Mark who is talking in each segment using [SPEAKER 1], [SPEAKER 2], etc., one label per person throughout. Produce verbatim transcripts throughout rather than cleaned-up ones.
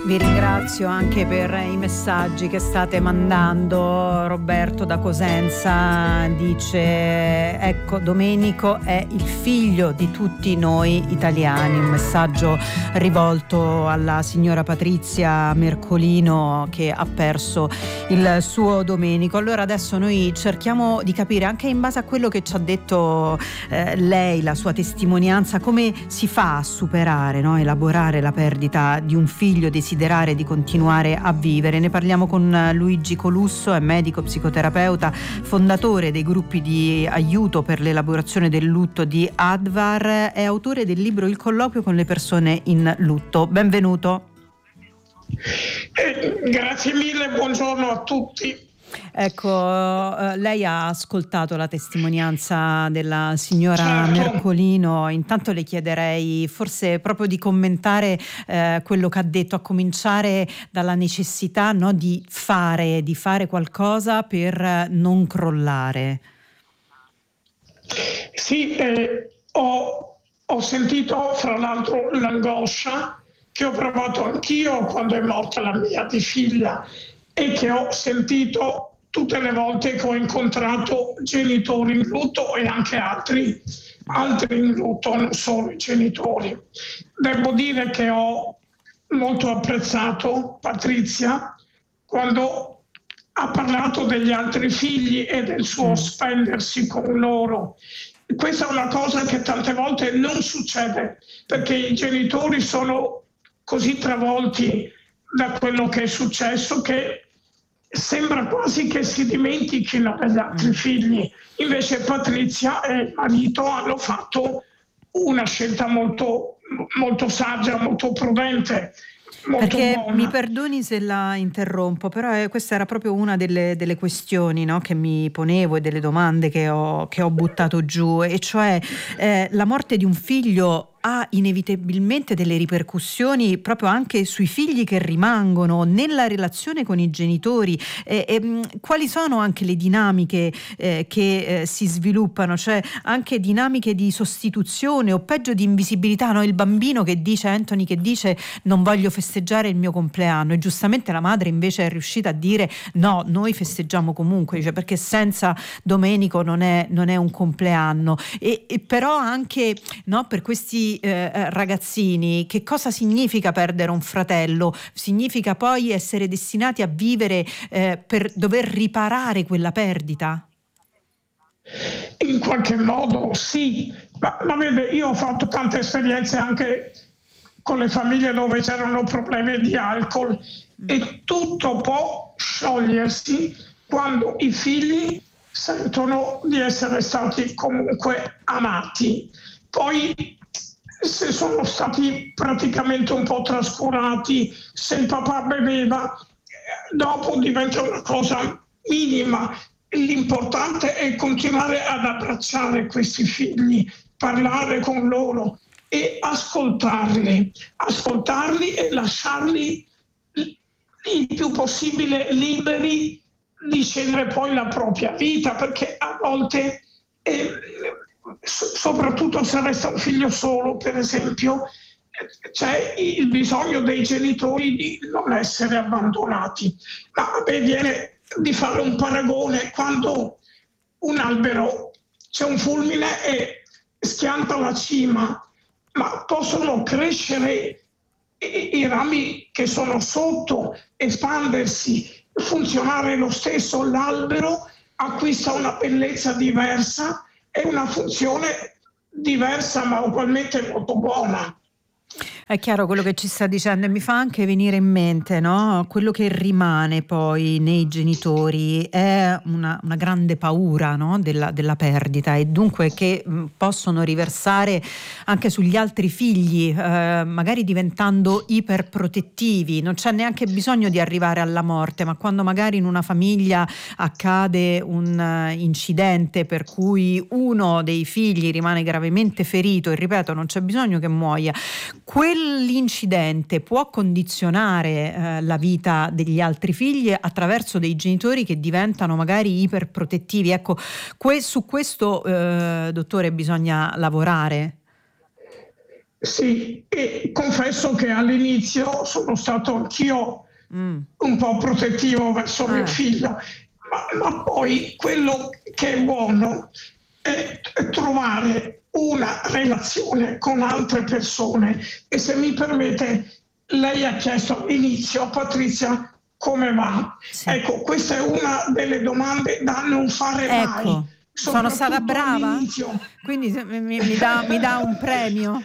[SPEAKER 1] Vi ringrazio anche per i messaggi che state mandando. Roberto da Cosenza dice: ecco, Domenico è il figlio di tutti noi italiani. Un messaggio rivolto alla signora Patrizia Mercolino, che ha perso il suo Domenico. Allora adesso noi cerchiamo di capire, anche in base a quello che ci ha detto eh, lei, la sua testimonianza, come si fa a superare, no? Elaborare la perdita di un figlio, desiderare di continuare a vivere. Ne parliamo con Luigi Colusso, è medico psicoterapeuta, fondatore dei gruppi di aiuto per l'elaborazione del lutto di Advar, è autore del libro Il colloquio con le persone in lutto. Benvenuto.
[SPEAKER 2] Eh, grazie mille, buongiorno a tutti.
[SPEAKER 1] Ecco, eh, lei ha ascoltato la testimonianza della signora
[SPEAKER 2] Certo.
[SPEAKER 1] Mercolino. Intanto le chiederei forse proprio di commentare eh, quello che ha detto, a cominciare dalla necessità, no, di fare, di fare qualcosa per non crollare.
[SPEAKER 2] Sì, eh, ho, ho sentito fra l'altro l'angoscia che ho provato anch'io quando è morta la mia di figlia e che ho sentito tutte le volte che ho incontrato genitori in lutto e anche altri, altri in lutto, non solo i genitori. Devo dire che ho molto apprezzato Patrizia quando ha parlato degli altri figli e del suo spendersi con loro. Questa è una cosa che tante volte non succede, perché i genitori sono così travolti da quello che è successo che sembra quasi che si dimentichino degli altri figli. Invece Patrizia e il marito hanno fatto una scelta molto, molto saggia, molto prudente. Molto
[SPEAKER 1] Perché
[SPEAKER 2] buona.
[SPEAKER 1] mi perdoni se la interrompo, però eh, questa era proprio una delle, delle questioni, no, che mi ponevo e delle domande che ho, che ho buttato giù, e cioè eh, la morte di un figlio ha inevitabilmente delle ripercussioni proprio anche sui figli che rimangono, nella relazione con i genitori. E, e, mh, quali sono anche le dinamiche eh, che eh, si sviluppano, cioè anche dinamiche di sostituzione o peggio di invisibilità, no? Il bambino che dice, Anthony che dice non voglio festeggiare il mio compleanno, e giustamente la madre invece è riuscita a dire no, noi festeggiamo comunque, dice, perché senza Domenico non è, non è un compleanno. E, e però anche, no, per questi Eh, ragazzini, che cosa significa perdere un fratello? Significa poi essere destinati a vivere eh, per dover riparare quella perdita?
[SPEAKER 2] In qualche modo sì, ma, ma vede, io ho fatto tante esperienze anche con le famiglie dove c'erano problemi di alcol e tutto può sciogliersi quando i figli sentono di essere stati comunque amati. Poi se sono stati praticamente un po' trascurati, se il papà beveva, dopo diventa una cosa minima. L'importante è continuare ad abbracciare questi figli, parlare con loro e ascoltarli, ascoltarli e lasciarli il più possibile liberi di scegliere poi la propria vita, perché a volte eh, soprattutto se resta un figlio solo, per esempio, c'è il bisogno dei genitori di non essere abbandonati. Ma a me viene di fare un paragone: quando un albero c'è un fulmine e schianta la cima, ma possono crescere i, i rami che sono sotto, espandersi, funzionare lo stesso. L'albero acquista una bellezza diversa e una funzione diversa, ma ugualmente molto buona.
[SPEAKER 1] È chiaro quello che ci sta dicendo, e mi fa anche venire in mente, no? Quello che rimane poi nei genitori è una, una grande paura, no? della, della perdita, e dunque che mh, possono riversare anche sugli altri figli, eh, magari diventando iperprotettivi. Non c'è neanche bisogno di arrivare alla morte, ma quando magari in una famiglia accade un uh, incidente per cui uno dei figli rimane gravemente ferito, e ripeto, non c'è bisogno che muoia, quell'incidente può condizionare eh, la vita degli altri figli attraverso dei genitori che diventano magari iperprotettivi. Ecco, que- su questo, eh, dottore, bisogna lavorare.
[SPEAKER 2] Sì, e confesso che all'inizio sono stato anch'io mm. un po' protettivo verso ah. mio figlio, ma, ma poi quello che è buono è trovare una relazione con altre persone. E se mi permette, lei ha chiesto all'inizio a Patrizia come va. Sì. Ecco, questa è una delle domande da non fare
[SPEAKER 1] ecco.
[SPEAKER 2] mai.
[SPEAKER 1] Sono stata brava?
[SPEAKER 2] All'inizio.
[SPEAKER 1] Quindi mi, mi, dà, mi dà un premio.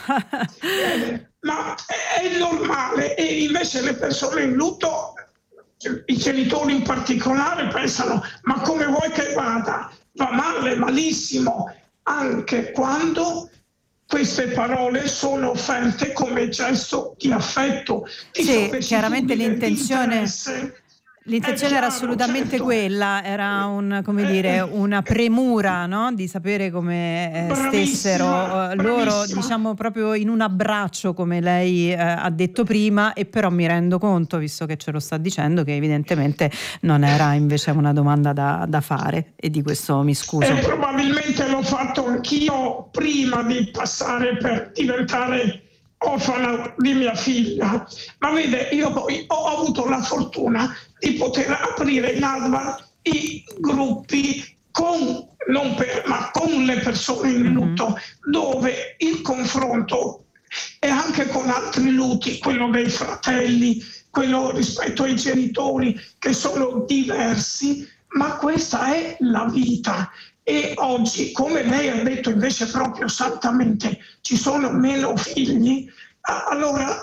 [SPEAKER 2] eh, ma è normale, e invece le persone in lutto, i genitori in particolare, pensano: ma come vuoi che vada? Va male, malissimo, anche quando queste parole sono offerte come gesto di affetto. Di
[SPEAKER 1] sì, chiaramente l'intenzione... L'intenzione eh, era assolutamente certo. quella, era un, come dire, una premura, no? Di sapere come eh, stessero eh, loro, diciamo, proprio in un abbraccio, come lei eh, ha detto prima, e però mi rendo conto, visto che ce lo sta dicendo, che evidentemente non era invece una domanda da, da fare, e di questo mi scuso.
[SPEAKER 2] E probabilmente l'ho fatto anch'io prima di passare per diventare orfana di mia figlia, ma vede, io poi ho avuto la fortuna di poter aprire in Advar i gruppi con, non per, ma con le persone in lutto, mm-hmm. dove il confronto è anche con altri lutti, quello dei fratelli, quello rispetto ai genitori, che sono diversi, ma questa è la vita. E oggi, come lei ha detto invece proprio esattamente, ci sono meno figli, allora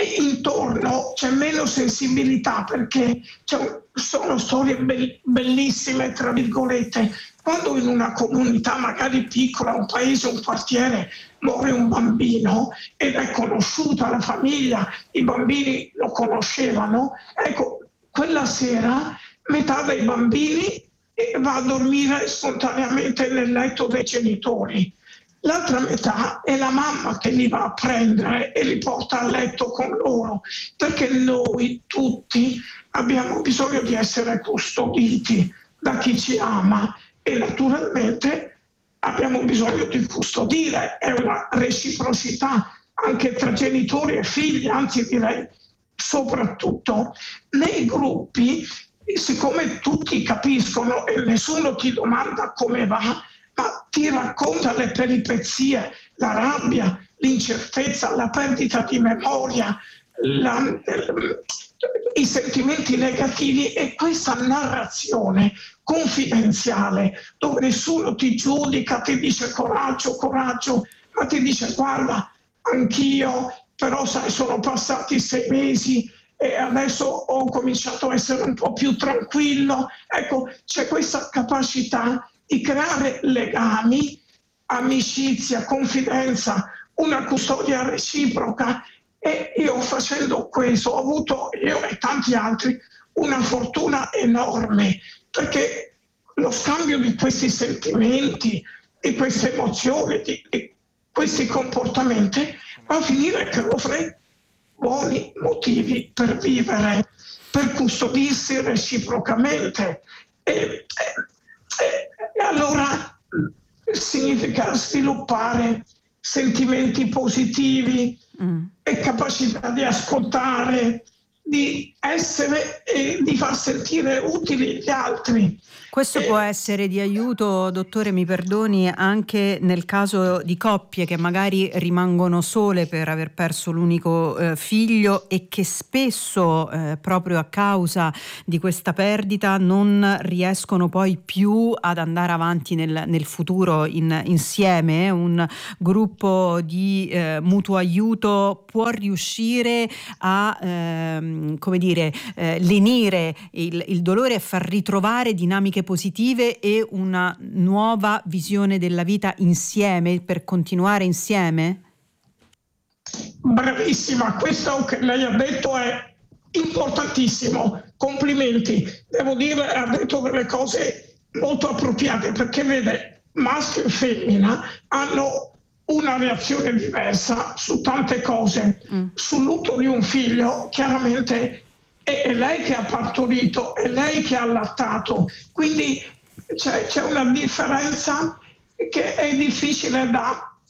[SPEAKER 2] intorno c'è meno sensibilità, perché c'è, sono storie be- bellissime, tra virgolette. Quando in una comunità magari piccola, un paese, un quartiere, muore un bambino ed è conosciuta la famiglia, i bambini lo conoscevano, ecco, quella sera metà dei bambini va a dormire spontaneamente nel letto dei genitori. L'altra metà è la mamma che li va a prendere e li porta a letto con loro, perché noi tutti abbiamo bisogno di essere custoditi da chi ci ama, e naturalmente abbiamo bisogno di custodire. È una reciprocità anche tra genitori e figli, anzi direi soprattutto nei gruppi. Siccome tutti capiscono e nessuno ti domanda come va, ma ti racconta le peripezie, la rabbia, l'incertezza, la perdita di memoria, la, i sentimenti negativi, e questa narrazione confidenziale dove nessuno ti giudica, ti dice coraggio, coraggio, ma ti dice: guarda, anch'io, però sai, sono passati sei mesi e adesso ho cominciato a essere un po' più tranquillo. Ecco, c'è questa capacità di creare legami, amicizia, confidenza, una custodia reciproca, e io facendo questo ho avuto, io e tanti altri, una fortuna enorme, perché lo scambio di questi sentimenti, di queste emozioni, di, di questi comportamenti va a finire che offre buoni motivi per vivere, per custodirsi reciprocamente. E, e, e allora significa sviluppare sentimenti positivi mm. e capacità di ascoltare, di essere e di far sentire utili gli altri.
[SPEAKER 1] Questo può essere di aiuto, dottore, mi perdoni, anche nel caso di coppie che magari rimangono sole per aver perso l'unico eh, figlio, e che spesso eh, proprio a causa di questa perdita non riescono poi più ad andare avanti nel, nel futuro in, insieme. Un gruppo di eh, mutuo aiuto può riuscire a ehm, come dire eh, lenire il, il dolore e far ritrovare dinamiche positive e una nuova visione della vita insieme, per continuare insieme?
[SPEAKER 2] Bravissima, questo che lei ha detto è importantissimo, complimenti. Devo dire, ha detto delle cose molto appropriate, perché vede, maschio e femmina hanno una reazione diversa su tante cose. Mm. Sul lutto di un figlio, chiaramente è lei che ha partorito, è lei che ha allattato, quindi c'è, c'è una differenza che è difficile da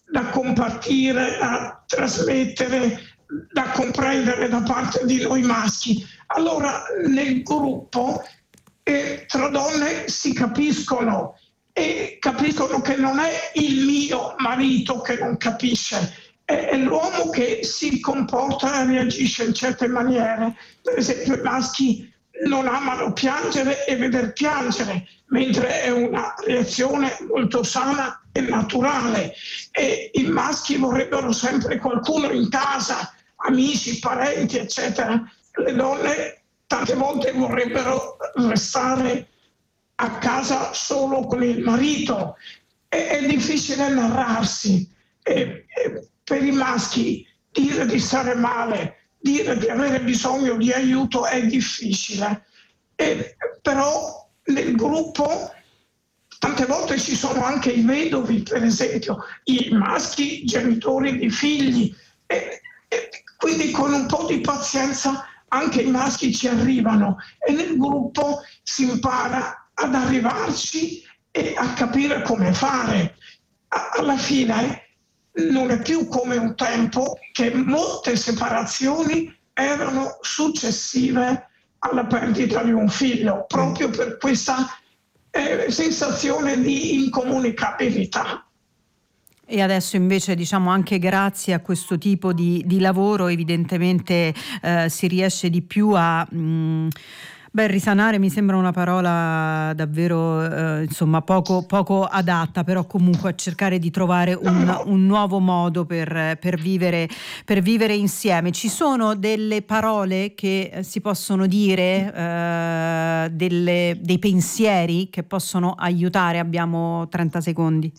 [SPEAKER 2] da compartire, da trasmettere, da comprendere da parte di noi maschi. Allora nel gruppo eh, tra donne si capiscono e capiscono che non è il mio marito che non capisce, è, è l'uomo che si comporta e reagisce in certe maniere. Per esempio i maschi non amano piangere e veder piangere, mentre è una reazione molto sana e naturale. E i maschi vorrebbero sempre qualcuno in casa, amici, parenti, eccetera. Le donne tante volte vorrebbero restare a casa solo con il marito. È, è difficile narrarsi. E, e per i maschi dire di stare male, dire di avere bisogno di aiuto è difficile. E, però nel gruppo tante volte ci sono anche i vedovi, per esempio, i maschi genitori di figli. E, e quindi con un po' di pazienza anche i maschi ci arrivano e nel gruppo si impara ad arrivarci e a capire come fare. Alla fine non è più come un tempo che molte separazioni erano successive alla perdita di un figlio, proprio per questa eh, sensazione di incomunicabilità.
[SPEAKER 1] E adesso invece, diciamo, anche grazie a questo tipo di, di lavoro evidentemente eh, si riesce di più a... Mh, Beh, risanare mi sembra una parola davvero eh, insomma poco, poco adatta, però comunque a cercare di trovare un, un nuovo modo per, per, vivere, per vivere insieme. Ci sono delle parole che si possono dire, eh, delle, dei pensieri che possono aiutare? Abbiamo trenta secondi.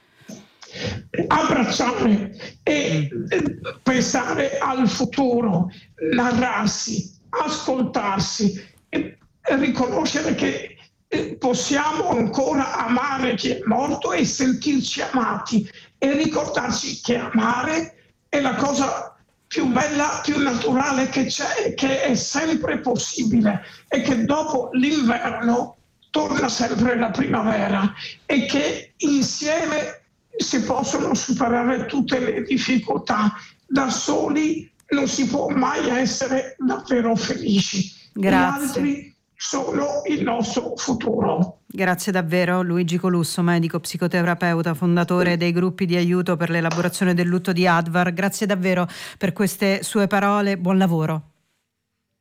[SPEAKER 2] Abbracciare e pensare al futuro, narrarsi, ascoltarsi, e riconoscere che possiamo ancora amare chi è morto e sentirci amati e ricordarci che amare è la cosa più bella, più naturale che c'è, che è sempre possibile e che dopo l'inverno torna sempre la primavera e che insieme si possono superare tutte le difficoltà. Da soli non si può mai essere davvero felici.
[SPEAKER 1] Grazie.
[SPEAKER 2] Gli altri sono il nostro futuro.
[SPEAKER 1] Grazie davvero Luigi Colusso, medico psicoterapeuta, fondatore dei gruppi di aiuto per l'elaborazione del lutto di Advar. Grazie davvero per queste sue parole, buon lavoro.